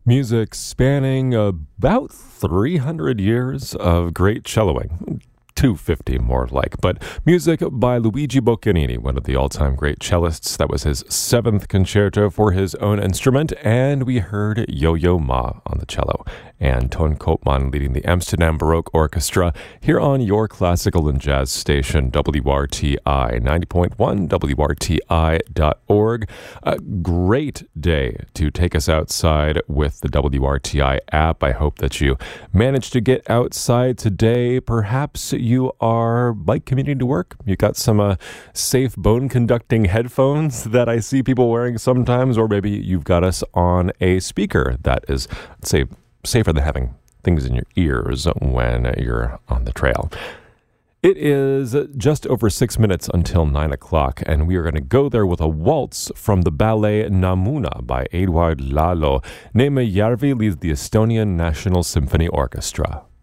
Music spanning about 300 years of great celloing. 250 more like, but music by Luigi Boccherini, one of the all-time great cellists. That was his 7th concerto for his own instrument, and we heard Yo-Yo Ma on the cello, and Ton Koopman leading the Amsterdam Baroque Orchestra here on your classical and jazz station, WRTI 90.1, WRTI.org. A great day to take us outside with the WRTI app. I hope that you managed to get outside today. Perhaps you are bike commuting to work. You got some safe bone conducting headphones that I see people wearing sometimes, or maybe you've got us on a speaker that is, let's say, safer than having things in your ears when you're on the trail. It is just over 6 minutes until 9 o'clock, and we are going to go there with a waltz from the ballet Namuna by Eduard Lalo. Neeme Järvi leads the Estonian National Symphony Orchestra.